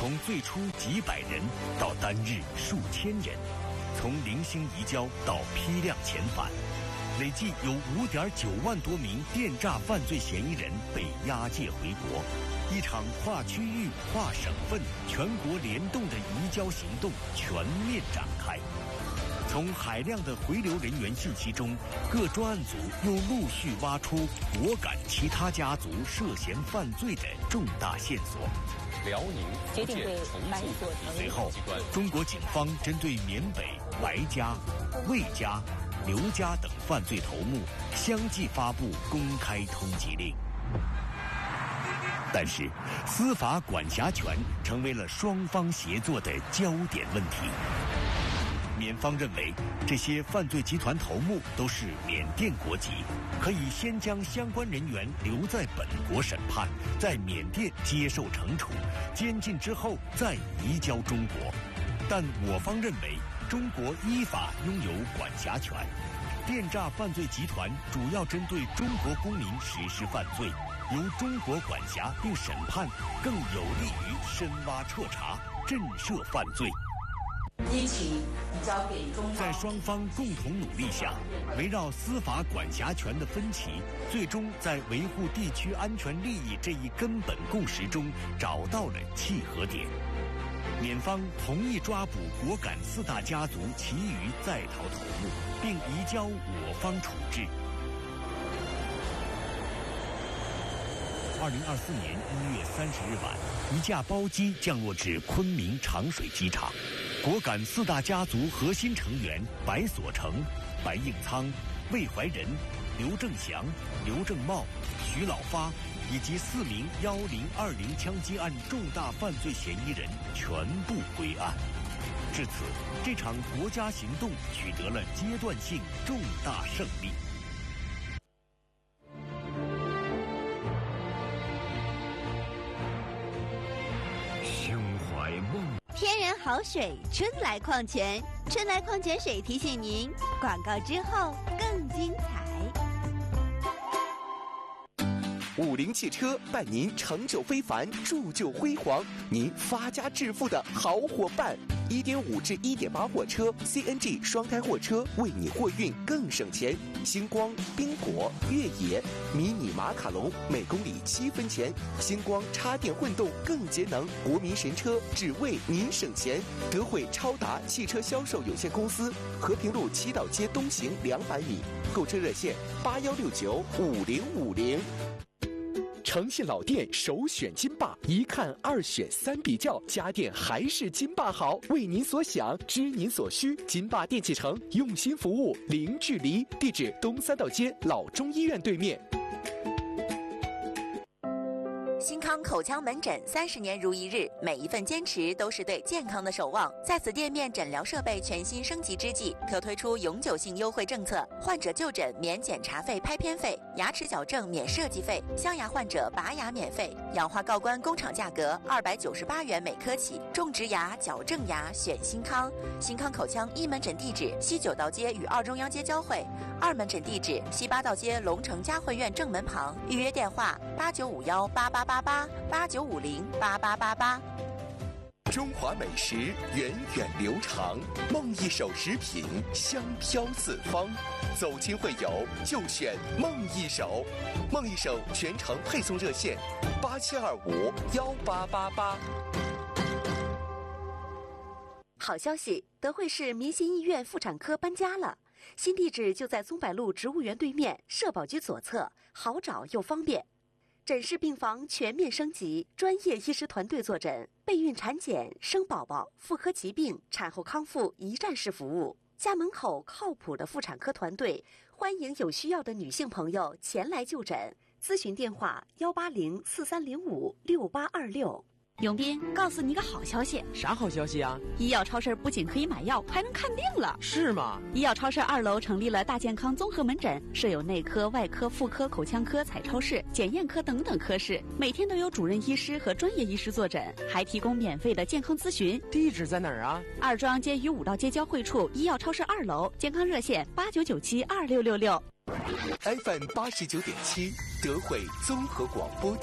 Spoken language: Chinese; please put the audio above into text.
从最初几百人到单日数千人，从零星移交到批量遣返，累计有5.9万多名电诈犯罪嫌疑人被押解回国。一场跨区域、跨省份、全国联动的移交行动全面展开。从海量的回流人员信息中，各专案组又陆续挖出果敢其他家族涉嫌犯罪的重大线索。 辽宁、福建、重庆随后，中国警方针对缅北、白家、魏家、刘家等犯罪头目相继发布公开通缉令。但是，司法管辖权成为了双方协作的焦点问题。缅方认为，这些犯罪集团头目都是缅甸国籍，可以先将相关人员留在本国审判，在缅甸接受惩处，监禁之后再移交中国。但我方认为，中国依法拥有管辖权，电诈犯罪集团主要针对中国公民实施犯罪，由中国管辖并审判，更有利于深挖彻查、震慑犯罪。 一起交给中方。 在双方共同努力下，围绕司法管辖权的分歧，最终在维护地区安全利益这一根本共识中找到了契合点。缅方同意抓捕果敢4大家族其余在逃头目，并移交我方处置。2024年1月30日晚，一架包机降落至昆明长水机场。果敢4大家族核心成员白所成、白应仓、魏怀仁、刘正祥、刘正茂、徐老发以及4名1020枪击案重大犯罪嫌疑人全部归案。至此，这场国家行动取得了阶段性重大胜利。 胸怀梦。 天然好水，春来矿泉，春来矿泉水提醒您，广告之后更精彩。 50汽车伴您成就非凡，铸就辉煌，您发家致富的好伙伴。1.5至1.8货车 CNG 双胎货车，为你货运更省钱。星光、宾果、越野、迷你马卡龙，每公里7分钱。星光插电混动更节能，国民神车，只为您省钱。德惠超达汽车销售有限公司，和平路七道街东行200米。购车热线81695050。诚信老店首选金霸，一看2选3比较，家电还是金霸好。为您所想，知您所需，金霸电器城用心服务，零距离。地址：东3道街老中医院对面。 新康口腔门诊30年如一日，每一份坚持都是对健康的守望。在此店面诊疗设备全新升级之际，可推出永久性优惠政策：患者就诊免检查费、拍片费，牙齿矫正免设计费，镶牙患者拔牙免费，氧化锆冠工厂价格298元每颗起。种植牙、矫正牙选新康。新康口腔1门诊地址：西9道街与2中央街交汇；2门诊地址：西8道街龙城嘉汇苑正门旁。预约电话：89518888，89508888。 中华美食源远流长，梦一手食品香飘四方。走亲会友就选梦一手，梦一手全程配送热线87251888。 好消息，德惠市民心医院妇产科搬家了，新地址就在宗柏路植物园对面，社保局左侧，好找又方便。诊室病房全面升级，专业医师团队坐诊，备孕产检、生宝宝、妇科疾病、产后康复一站式服务。家门口靠谱的妇产科团队，欢迎有需要的女性朋友前来就诊。咨询电话18043056826。 永斌，告诉你一个好消息。 啥好消息啊？ 医药超市不仅可以买药，还能看病了。 是吗？ 医药超市2楼成立了大健康综合门诊，设有内科、外科、妇科、口腔科、彩超室、检验科等等科室，每天都有主任医师和专业医师坐诊，还提供免费的健康咨询。 地址在哪儿啊 ？2中央街与5道街交汇处，医药超市2楼，健康热线89972666。 FM 89.7，德惠综合广播。